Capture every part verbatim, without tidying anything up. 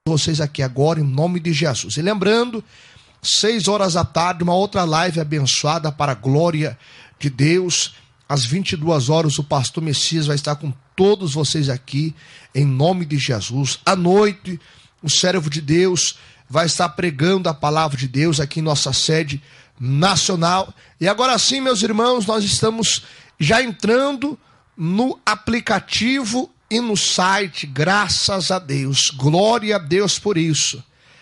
vocês aqui agora, em nome de Jesus. E lembrando, seis horas da tarde, uma outra live abençoada para a glória de Deus. Às vinte e duas horas, o pastor Messias vai estar com todos vocês aqui, em nome de Jesus. À noite, o servo de Deus vai estar pregando a palavra de Deus aqui em nossa sede nacional. E agora sim, meus irmãos, nós estamos já entrando no aplicativo e no site, graças a Deus. Glória a Deus por isso.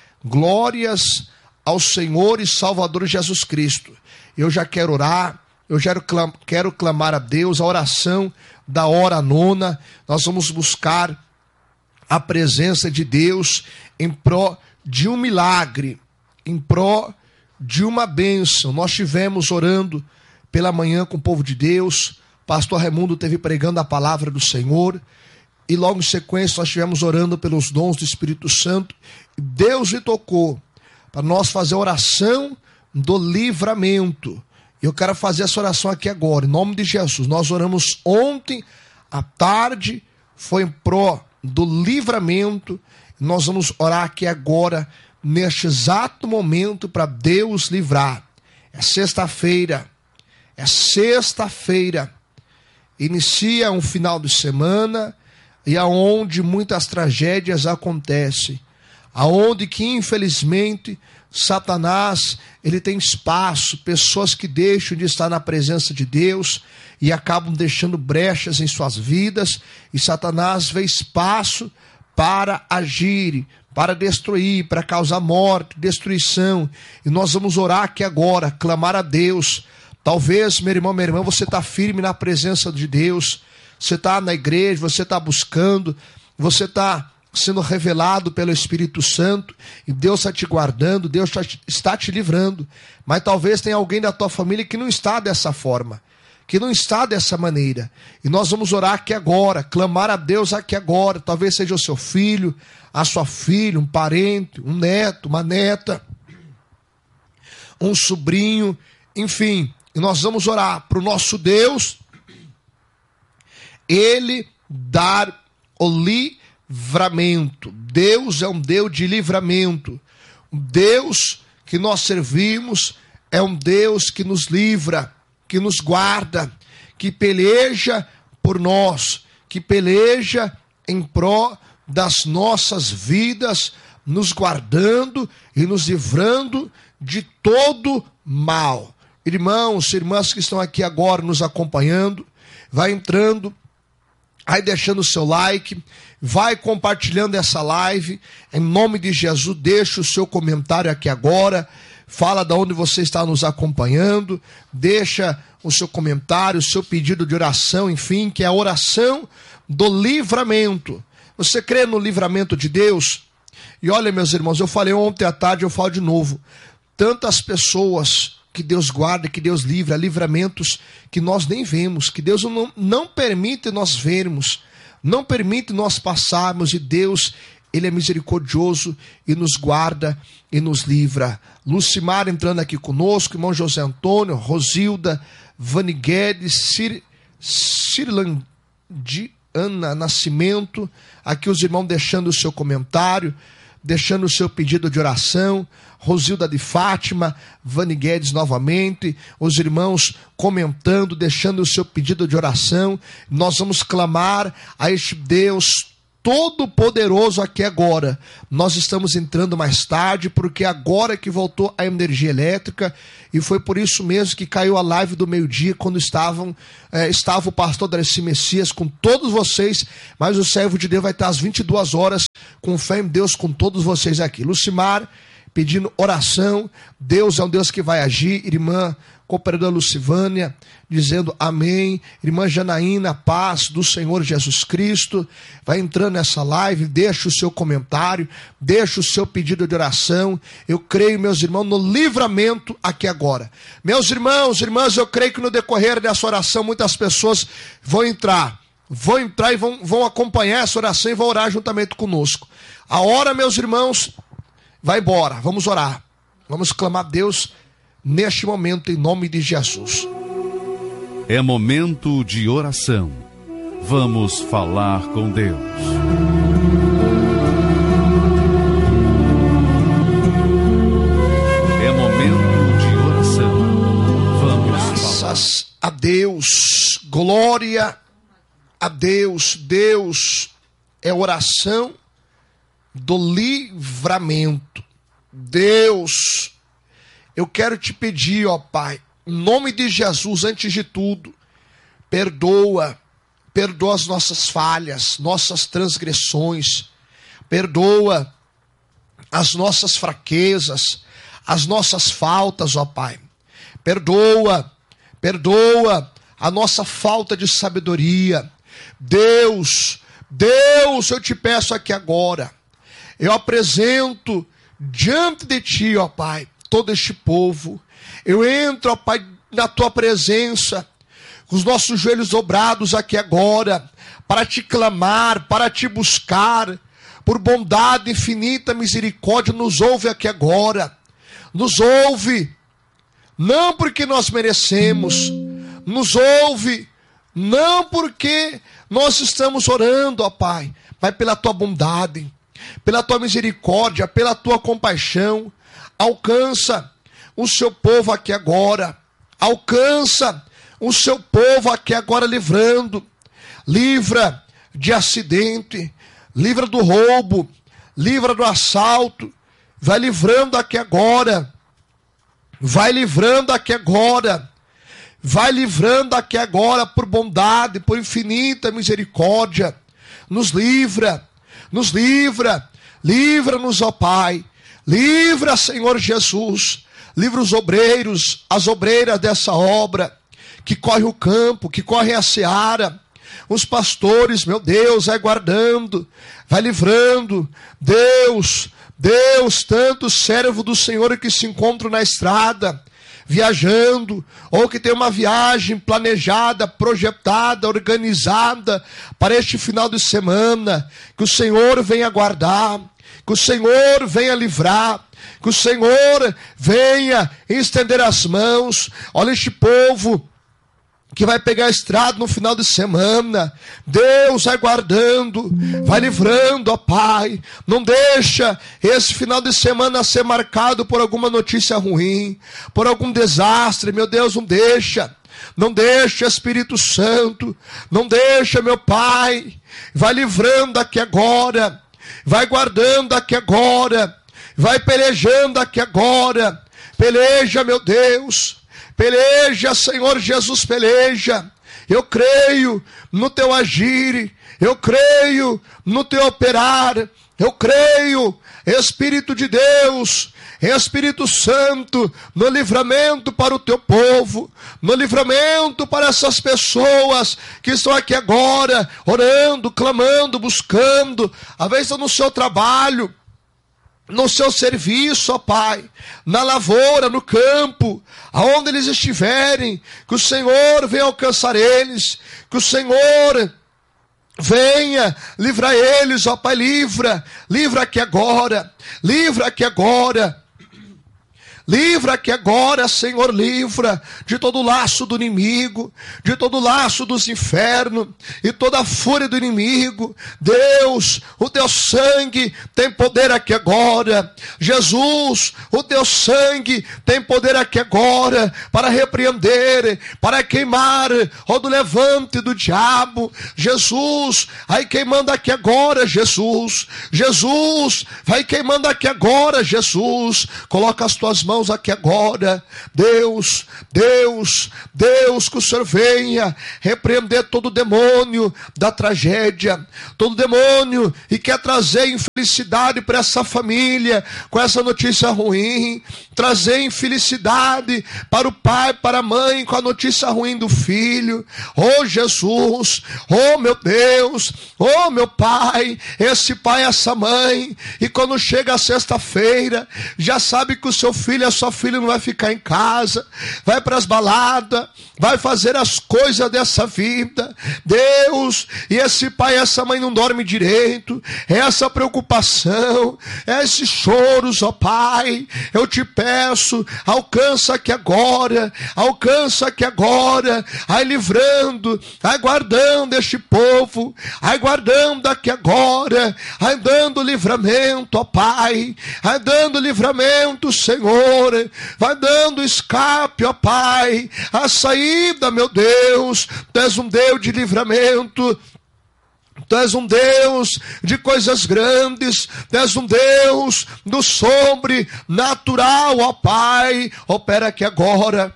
Glórias ao Senhor e Salvador Jesus Cristo. Eu já quero orar. Eu quero, clam- quero clamar a Deus, a oração da hora nona. Nós vamos buscar a presença de Deus em pró de um milagre, em pró de uma bênção. Nós tivemos orando pela manhã com o povo de Deus. Pastor Raimundo teve pregando a palavra do Senhor. E logo em sequência nós estivemos orando pelos dons do Espírito Santo. Deus me tocou para nós fazer a oração do livramento. Eu quero fazer essa oração aqui agora, em nome de Jesus. Nós oramos ontem à tarde, foi em pró do livramento. Nós vamos orar aqui agora, neste exato momento, para Deus livrar. É sexta-feira, é sexta-feira. Inicia um final de semana e aonde muitas tragédias acontecem. Aonde que, infelizmente, Satanás, ele tem espaço, pessoas que deixam de estar na presença de Deus e acabam deixando brechas em suas vidas, e Satanás vê espaço para agir, para destruir, para causar morte, destruição. E nós vamos orar aqui agora, clamar a Deus. Talvez, meu irmão, minha irmã, você está firme na presença de Deus, você está na igreja, você está buscando, você está sendo revelado pelo Espírito Santo, e Deus está te guardando, Deus está te livrando. Mas talvez tenha alguém da tua família que não está dessa forma, que não está dessa maneira. E nós vamos orar aqui agora, clamar a Deus aqui agora. Talvez seja o seu filho, a sua filha, um parente, um neto, uma neta, um sobrinho, enfim. E nós vamos orar para o nosso Deus, Ele dar o livramento. Livramento. Deus é um Deus de livramento. O Deus que nós servimos é um Deus que nos livra, que nos guarda, que peleja por nós, que peleja em pró das nossas vidas, nos guardando e nos livrando de todo mal. Irmãos, irmãs que estão aqui agora nos acompanhando, vai entrando, vai deixando o seu like, vai compartilhando essa live, em nome de Jesus. Deixa o seu comentário aqui agora, fala de onde você está nos acompanhando, deixa o seu comentário, o seu pedido de oração, enfim, que é a oração do livramento. Você crê no livramento de Deus? E olha, meus irmãos, eu falei ontem à tarde, eu falo de novo, tantas pessoas que Deus guarda, que Deus livra, livramentos que nós nem vemos, que Deus não, não permite nós vermos, não permite nós passarmos, e Deus, Ele é misericordioso e nos guarda e nos livra. Lucimar entrando aqui conosco, irmão José Antônio, Rosilda, Vani Guedes, Cir, Cirlandiana Nascimento, aqui os irmãos deixando o seu comentário, deixando o seu pedido de oração. Rosilda de Fátima, Vani Guedes novamente, os irmãos comentando, deixando o seu pedido de oração. Nós vamos clamar a este Deus Todo-Poderoso aqui agora. Nós estamos entrando mais tarde, porque agora que voltou a energia elétrica, e foi por isso mesmo que caiu a live do meio-dia, quando estavam, eh, estava o pastor Darcy Messias com todos vocês, mas o servo de Deus vai estar às vinte e duas horas, com fé em Deus, com todos vocês aqui. Lucimar, pedindo oração. Deus é um Deus que vai agir. Irmã cooperadora Lucivânia, dizendo amém. Irmã Janaína, paz do Senhor Jesus Cristo. Vai entrando nessa live, deixa o seu comentário, deixa o seu pedido de oração. Eu creio, meus irmãos, no livramento aqui agora. Meus irmãos, irmãs, eu creio que no decorrer dessa oração muitas pessoas vão entrar, vão entrar e vão, vão acompanhar essa oração e vão orar juntamente conosco. A hora, meus irmãos, vai embora, vamos orar, vamos clamar a Deus neste momento em nome de Jesus. É momento de oração, vamos falar com Deus. a Deus, glória a Deus. Deus é oração do livramento. Deus, eu quero te pedir, ó Pai, em nome de Jesus, antes de tudo, perdoa, perdoa as nossas falhas, nossas transgressões, perdoa as nossas fraquezas, as nossas faltas, ó Pai. Perdoa, perdoa a nossa falta de sabedoria. Deus, Deus, eu te peço aqui agora, eu apresento diante de ti, ó Pai, todo este povo. Eu entro, ó Pai, na tua presença, com os nossos joelhos dobrados aqui agora, para te clamar, para te buscar, por bondade infinita, misericórdia. Nos ouve aqui agora, nos ouve, não porque nós merecemos, nos ouve, não porque nós estamos orando, ó Pai, mas pela tua bondade, pela tua misericórdia, pela tua compaixão. Alcança o seu povo aqui agora, alcança o seu povo aqui agora, livrando, livra de acidente, livra do roubo, livra do assalto, vai livrando aqui agora, vai livrando aqui agora, vai livrando aqui agora, por bondade, por infinita misericórdia. Nos livra, nos livra, livra-nos, ó Pai, livra, Senhor Jesus, livra os obreiros, as obreiras dessa obra, que corre o campo, que corre a seara, os pastores, meu Deus, vai guardando, vai livrando. Deus, Deus, tanto servo do Senhor que se encontram na estrada, viajando, ou que tem uma viagem planejada, projetada, organizada para este final de semana, que o Senhor venha guardar, que o Senhor venha livrar, que o Senhor venha estender as mãos. Olha este povo que vai pegar a estrada no final de semana. Deus vai guardando, vai livrando, ó Pai. Não deixa esse final de semana ser marcado por alguma notícia ruim, por algum desastre. Meu Deus, não deixa. Não deixa, Espírito Santo. Não deixa, meu Pai. Vai livrando aqui agora. Vai guardando aqui agora. Vai pelejando aqui agora. Peleja, meu Deus. Peleja, Senhor Jesus, peleja. Eu creio no teu agir, eu creio no teu operar, eu creio, Espírito de Deus, Espírito Santo, no livramento para o teu povo, no livramento para essas pessoas que estão aqui agora, orando, clamando, buscando, às vezes no seu trabalho, no seu serviço, ó Pai, na lavoura, no campo, aonde eles estiverem, que o Senhor venha alcançar eles, que o Senhor venha livrar eles, ó Pai, livra, livra aqui agora, livra aqui agora, livra aqui agora, Senhor, livra de todo o laço do inimigo, de todo o laço dos infernos e toda a fúria do inimigo. Deus, o teu sangue tem poder aqui agora. Jesus, o teu sangue tem poder aqui agora para repreender, para queimar ó do levante do diabo. Jesus, vai queimando aqui agora, Jesus. Jesus, vai queimando aqui agora, Jesus. Coloca as tuas mãos aqui agora, Deus, Deus, Deus, que o Senhor venha repreender todo demônio da tragédia, todo demônio e quer trazer infelicidade para essa família, com essa notícia ruim, trazer infelicidade para o pai, para a mãe, com a notícia ruim do filho. Oh Jesus, oh meu Deus, oh meu Pai, esse pai, essa mãe, e quando chega a sexta-feira, já sabe que o seu filho, a sua filha não vai ficar em casa, vai para as baladas, vai fazer as coisas dessa vida. Deus, e esse pai, essa mãe não dorme direito, essa preocupação, esses choros, ó Pai, eu te peço, alcança aqui agora, alcança aqui agora, ai livrando, ai guardando este povo, ai guardando aqui agora, ai dando livramento, ó Pai, ai dando livramento, Senhor. Senhor, vai dando escape, ó Pai, a saída, meu Deus. Tu és um Deus de livramento. Tu és um Deus de coisas grandes, Tu és um Deus do sobrenatural, ó Pai. Opera aqui agora.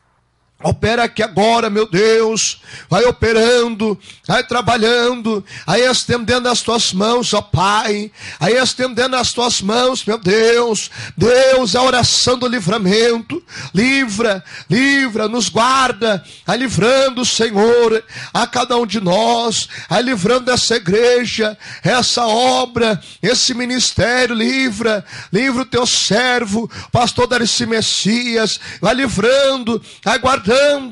Opera aqui agora, meu Deus, vai operando, vai trabalhando, aí estendendo as tuas mãos, ó Pai, aí estendendo as tuas mãos, meu Deus. Deus, a oração do livramento, livra, livra, nos guarda, aí livrando, Senhor, a cada um de nós, aí livrando essa igreja, essa obra, esse ministério, livra, livra o teu servo, pastor Darcy Messias, vai livrando, vai guardando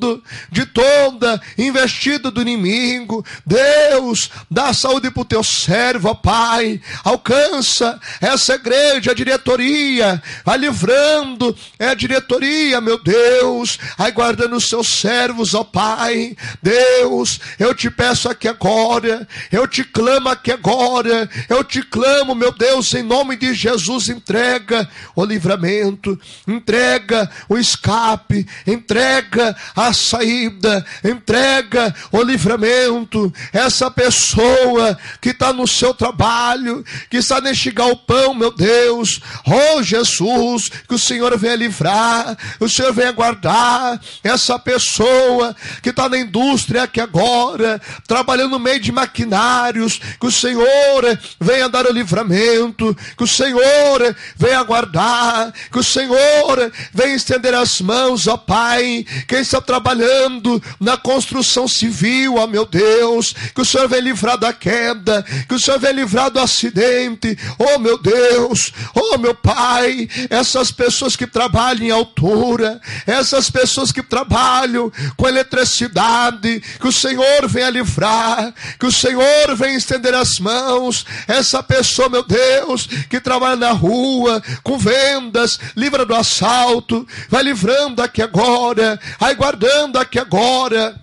de toda investida do inimigo. Deus, dá saúde para o teu servo, ó Pai. Alcança essa igreja, a diretoria, vai livrando, é a diretoria, meu Deus, aí guardando os seus servos, ó Pai. Deus, eu te peço aqui agora, eu te clamo aqui agora, eu te clamo, meu Deus, em nome de Jesus, entrega o livramento, entrega o escape, entrega a saída, entrega o livramento. Essa pessoa que está no seu trabalho, que está neste galpão, meu Deus, oh Jesus, que o Senhor venha livrar, o Senhor venha guardar. Essa pessoa que está na indústria aqui agora, trabalhando no meio de maquinários, que o Senhor venha dar o livramento, que o Senhor venha guardar, que o Senhor venha estender as mãos, ó Pai. Quem está trabalhando na construção civil, ó meu Deus, que o Senhor venha livrar da queda, que o Senhor venha livrar do acidente, ó meu Deus, ó meu Pai. Essas pessoas que trabalham em altura, essas pessoas que trabalham com eletricidade, que o Senhor venha livrar, que o Senhor venha estender as mãos. Essa pessoa, meu Deus, que trabalha na rua, com vendas, livra do assalto, vai livrando aqui agora, aí guardando aqui agora,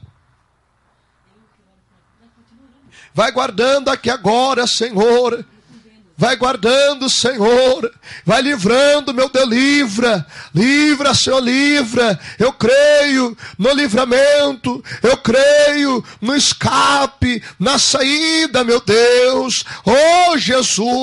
vai guardando aqui agora, Senhor. Vai guardando, Senhor, vai livrando, meu Deus, livra, livra, Senhor, livra. Eu creio no livramento, eu creio no escape, na saída, meu Deus, oh Jesus.